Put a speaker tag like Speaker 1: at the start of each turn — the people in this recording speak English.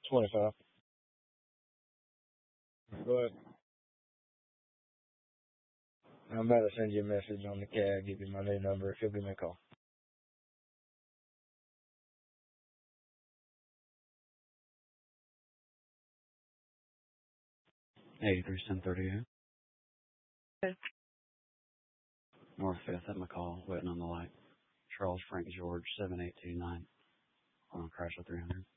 Speaker 1: 25. Go ahead. I'm about to send you a message on the CAD, give you my new number if you'll give me a call.
Speaker 2: 83-1038. North 5th at McCall, waiting on the light. Charles Frank George, 7829. On Chrysler 300.